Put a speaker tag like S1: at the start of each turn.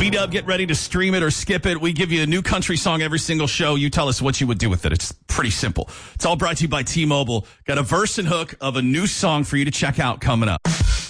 S1: B-Dub, get ready to stream it or skip it. We give you a new country song every single show. You tell us what you would do with it. It's pretty simple. It's all brought to you by T-Mobile. Got a verse and hook of a new song for you to check out coming up.